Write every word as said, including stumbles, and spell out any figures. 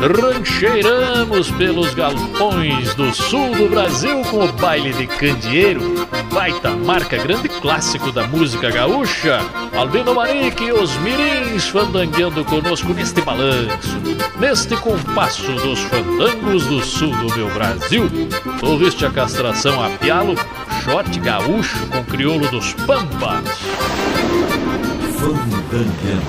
Rancheiramos pelos galpões do sul do Brasil com o baile de candeeiro, baita marca, grande clássico da música gaúcha. Albino Marique e os mirins fandangueando conosco neste balanço, neste compasso dos fandangos do sul do meu Brasil. Ouviste a castração a pialo, short gaúcho com crioulo dos pampas. Fandangueando.